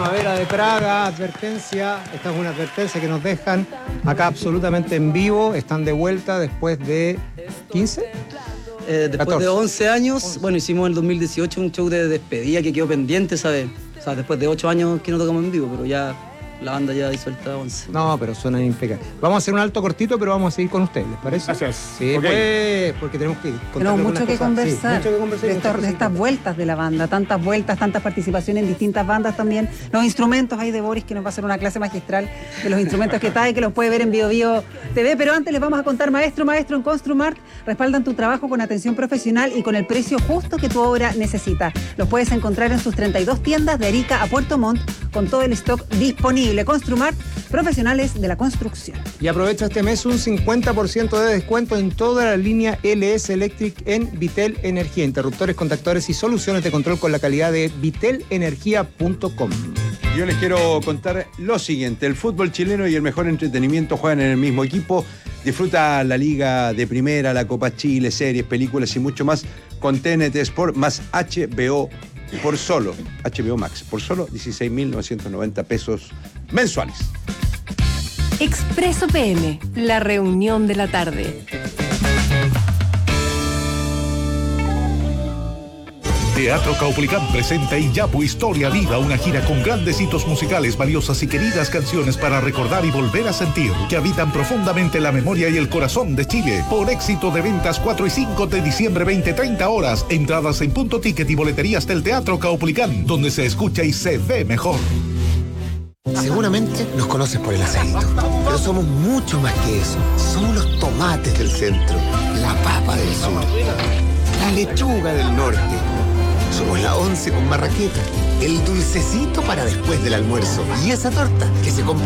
Primavera de Praga, advertencia. Esta es una advertencia que nos dejan acá absolutamente en vivo. Están de vuelta después de 15. Después 14. de 11 años, bueno, hicimos en el 2018 un show de despedida que quedó pendiente, ¿sabes? O sea, después de 8 años que no tocamos en vivo, pero ya la banda ya disuelta 11. No, pero suenan impecables. Vamos a hacer un alto cortito, pero vamos a seguir con ustedes, ¿les parece? Gracias. Sí, Ok. pues, porque tenemos que Tenemos contarles mucho que algunas cosas. Sí, conversar, mucho que conversar y de, muchas de cosas estas vueltas de la banda, tantas vueltas, tantas participaciones en distintas bandas también. Los instrumentos ahí de Boris, que nos va a hacer una clase magistral de los instrumentos que trae, que los puede ver en Bio Bio TV. Pero antes les vamos a contar, maestro en Construmart, respaldan tu trabajo con atención profesional y con el precio justo que tu obra necesita. Los puedes encontrar en sus 32 tiendas de Arica a Puerto Montt, con todo el stock disponible. Construmart, profesionales de la construcción. Y aprovecha este mes un 50% de descuento en toda la línea LS Electric en Vitel Energía. Interruptores, contactores y soluciones de control con la calidad de vitelenergia.com. Yo les quiero contar lo siguiente. El fútbol chileno y el mejor entretenimiento juegan en el mismo equipo. Disfruta la Liga de Primera, la Copa Chile, series, películas y mucho más con TNT Sport más HBO por solo, HBO Max, por solo 16.990 pesos mensuales. Expreso PM, la reunión de la tarde. Teatro Caupolicán presenta Iyapu Historia Viva, una gira con grandes hitos musicales, valiosas y queridas canciones para recordar y volver a sentir, que habitan profundamente la memoria y el corazón de Chile. Por éxito de ventas 4 y 5 de diciembre, 20-30 horas. Entradas en Punto Ticket y boleterías del Teatro Caupolicán, donde se escucha y se ve mejor. Seguramente nos conoces por el aceito, pero somos mucho más que eso. Somos los tomates del centro, la papa del sur, la lechuga del norte. Somos la 11 con marraqueta, el dulcecito para después del almuerzo y esa torta que se compra